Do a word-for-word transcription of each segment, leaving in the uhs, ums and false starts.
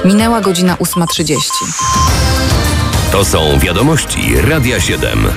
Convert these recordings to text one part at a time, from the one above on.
Minęła godzina ósma trzydzieści. To są wiadomości Radia siedem.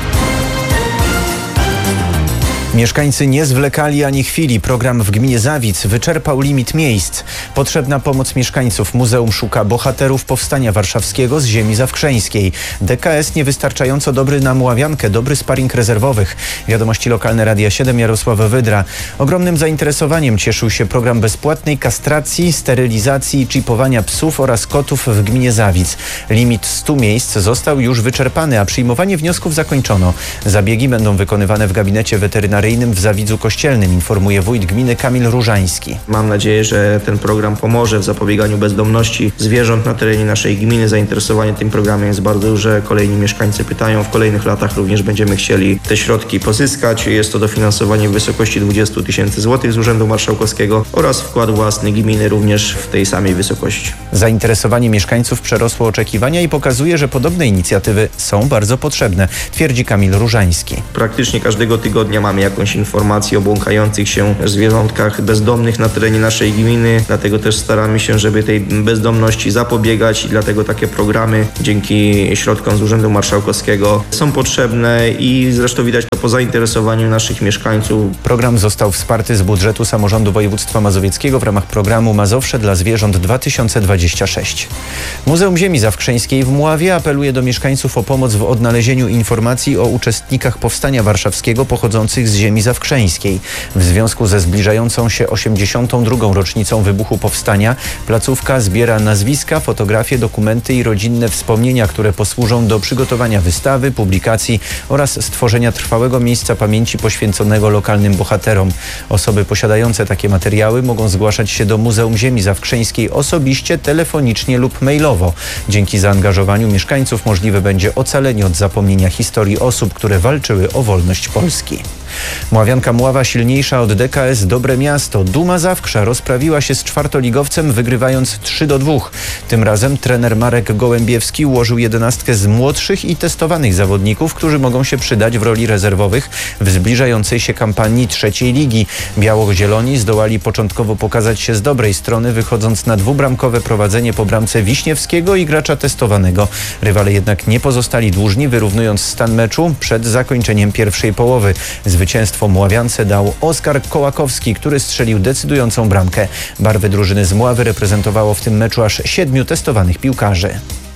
Mieszkańcy nie zwlekali ani chwili. Program w gminie Zawic wyczerpał limit miejsc. Potrzebna pomoc mieszkańców. Muzeum szuka bohaterów Powstania Warszawskiego z ziemi zawkrzeńskiej. D K S niewystarczająco dobry na Mławiankę, dobry sparing rezerwowych. Wiadomości lokalne Radia siedem, Jarosław Wydra. Ogromnym zainteresowaniem cieszył się program bezpłatnej kastracji, sterylizacji i czipowania psów oraz kotów w gminie Zawic. Limit stu miejsc został już wyczerpany, a przyjmowanie wniosków zakończono. Zabiegi będą wykonywane w gabinecie weterynaryjnym w Zawidzu Kościelnym, informuje wójt gminy Kamil Różański. Mam nadzieję, że ten program pomoże w zapobieganiu bezdomności zwierząt na terenie naszej gminy. Zainteresowanie tym programem jest bardzo duże. Kolejni mieszkańcy pytają. W kolejnych latach również będziemy chcieli te środki pozyskać. Jest to dofinansowanie w wysokości dwadzieścia tysięcy złotych z Urzędu Marszałkowskiego oraz wkład własny gminy również w tej samej wysokości. Zainteresowanie mieszkańców przerosło oczekiwania i pokazuje, że podobne inicjatywy są bardzo potrzebne, twierdzi Kamil Różański. Praktycznie każdego tygodnia mamy jakąś informację o błąkających się zwierzątkach bezdomnych na terenie naszej gminy, dlatego też staramy się, żeby tej bezdomności zapobiegać i dlatego takie programy dzięki środkom z Urzędu Marszałkowskiego są potrzebne i zresztą widać to po zainteresowaniu naszych mieszkańców. Program został wsparty z budżetu samorządu województwa mazowieckiego w ramach programu Mazowsze dla zwierząt dwa tysiące dwadzieścia sześć. Muzeum Ziemi Zawkrzeńskiej w Mławie apeluje do mieszkańców o pomoc w odnalezieniu informacji o uczestnikach Powstania Warszawskiego pochodzących z ziemi zawkrzeńskiej. W związku ze zbliżającą się osiemdziesiątą drugą rocznicą wybuchu Powstania placówka zbiera nazwiska, fotografie, dokumenty i rodzinne wspomnienia, które posłużą do przygotowania wystawy, publikacji oraz stworzenia trwałego miejsca pamięci poświęconego lokalnym bohaterom. Osoby posiadające takie materiały mogą zgłaszać się do Muzeum Ziemi Zawkrzeńskiej osobiście, telefonicznie lub mailowo. Dzięki zaangażowaniu mieszkańców możliwe będzie ocalenie od zapomnienia historii osób, które walczyły o wolność Polski. Mławianka Mława silniejsza od D K S Dobre Miasto. Duma Zawkrza rozprawiła się z czwartoligowcem, wygrywając trzy do dwóch. Tym razem trener Marek Gołębiewski ułożył jedenastkę z młodszych i testowanych zawodników, którzy mogą się przydać w roli rezerwowych w zbliżającej się kampanii trzeciej ligi. Biało-zieloni zdołali początkowo pokazać się z dobrej strony, wychodząc na dwubramkowe prowadzenie po bramce Wiśniewskiego i gracza testowanego. Rywale jednak nie pozostali dłużni, wyrównując stan meczu przed zakończeniem pierwszej połowy. Zwycięstwo Mławiance dał Oskar Kołakowski, który strzelił decydującą bramkę. Barwy drużyny z Mławy reprezentowało w tym meczu aż siedmiu testowanych piłkarzy.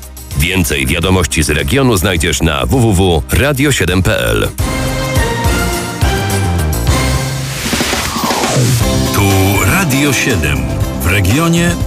Więcej wiadomości z regionu znajdziesz na w w w kropka radio siedem kropka p l. Tu Radio siedem. W regionie